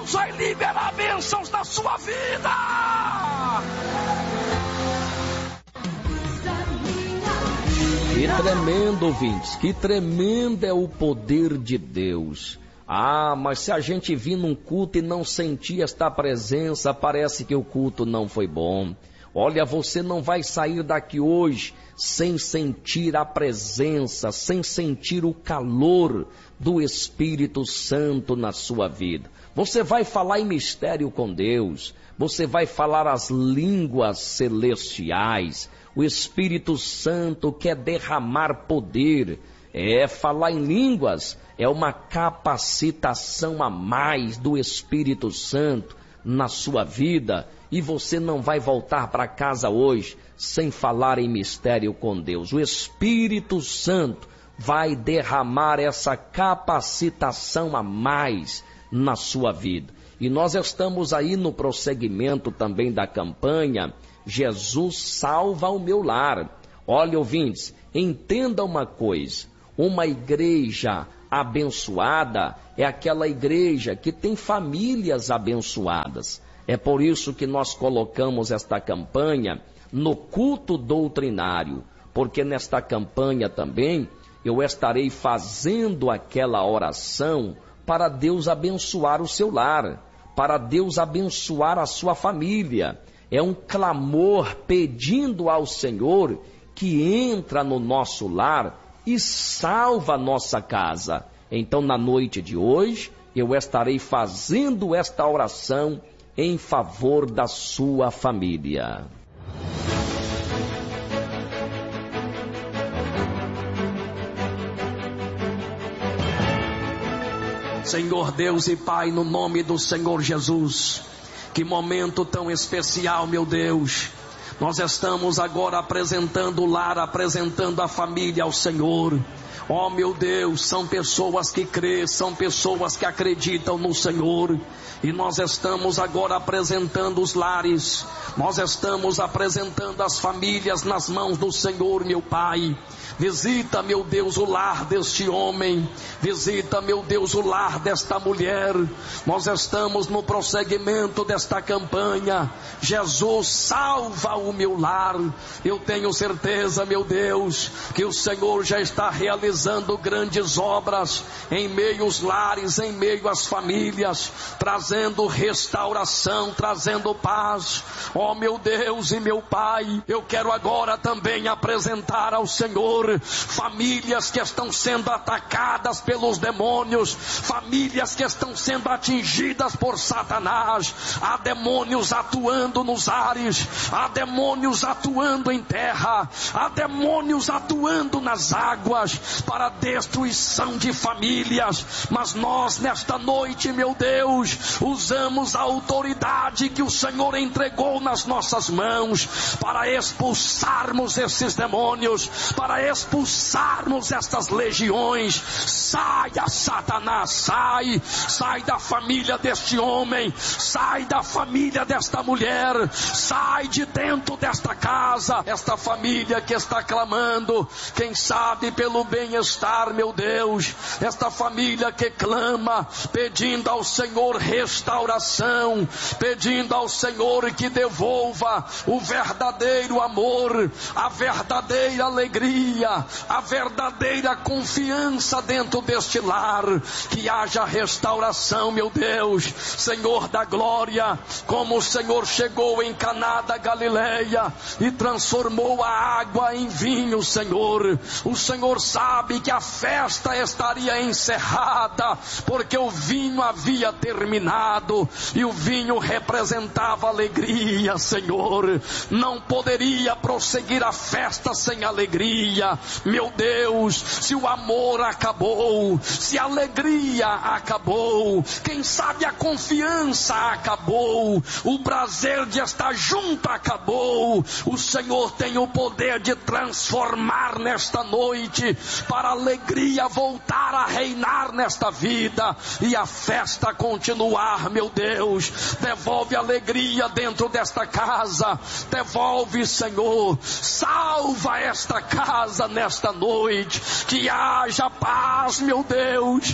Deus vai liberar bênçãos na sua vida. Que tremendo, ouvintes, que tremendo é o poder de Deus. Ah, mas se a gente vir num culto e não sentir esta presença, parece que o culto não foi bom. Olha, você não vai sair daqui hoje sem sentir a presença, sem sentir o calor do Espírito Santo na sua vida. Você vai falar em mistério com Deus, você vai falar as línguas celestiais. O Espírito Santo quer derramar poder. Falar em línguas é uma capacitação a mais do Espírito Santo na sua vida. E você não vai voltar para casa hoje sem falar em mistério com Deus. O Espírito Santo vai derramar essa capacitação a mais na sua vida. E nós estamos aí no prosseguimento também da campanha Jesus Salva o Meu Lar. Olha, ouvintes, entenda uma coisa. Uma igreja abençoada é aquela igreja que tem famílias abençoadas. É por isso que nós colocamos esta campanha no culto doutrinário, porque nesta campanha também eu estarei fazendo aquela oração para Deus abençoar o seu lar, para Deus abençoar a sua família. É um clamor pedindo ao Senhor que entra no nosso lar e salva a nossa casa. Então, na noite de hoje, eu estarei fazendo esta oração em favor da sua família. Senhor Deus e Pai, no nome do Senhor Jesus, que momento tão especial, meu Deus. Nós estamos agora apresentando o lar, apresentando a família ao Senhor. Oh, meu Deus, são pessoas que crêem, são pessoas que acreditam no Senhor. E nós estamos agora apresentando os lares, nós estamos apresentando as famílias nas mãos do Senhor, meu Pai. Visita, meu Deus, o lar deste homem, visita, meu Deus, o lar desta mulher. Nós estamos no prosseguimento desta campanha. Jesus, salva o meu lar. Eu tenho certeza, meu Deus, que o Senhor já está realizando grandes obras em meio aos lares, em meio às famílias, trazendo restauração, trazendo paz. Oh, meu Deus e meu Pai, eu quero agora também apresentar ao Senhor famílias que estão sendo atacadas pelos demônios, famílias que estão sendo atingidas por Satanás. Há demônios atuando nos ares, há demônios atuando em terra, há demônios atuando nas águas para destruição de famílias. Mas nós nesta noite, meu Deus, usamos a autoridade que o Senhor entregou nas nossas mãos para expulsarmos esses demônios, para expulsarmos estas legiões. Saia, Satanás, sai da família deste homem, sai da família desta mulher, sai de dentro desta casa, esta família que está clamando, quem sabe pelo bem-estar, meu Deus, esta família que clama, pedindo ao Senhor restauração, pedindo ao Senhor que devolva o verdadeiro amor, a verdadeira alegria, a verdadeira confiança dentro deste lar, que haja restauração, meu Deus. Senhor da glória, como o Senhor chegou em Caná da Galileia e transformou a água em vinho, Senhor, o Senhor sabe que a festa estaria encerrada, porque o vinho havia terminado, e o vinho representava alegria, Senhor. Não poderia prosseguir a festa sem alegria. Meu Deus, se o amor acabou, se a alegria acabou, quem sabe a confiança acabou, o prazer de estar junto acabou, o Senhor tem o poder de transformar nesta noite, para a alegria voltar a reinar nesta vida, e a festa continuar, meu Deus. Devolve alegria dentro desta casa, devolve, Senhor, salva esta casa nesta noite, que haja paz, meu Deus.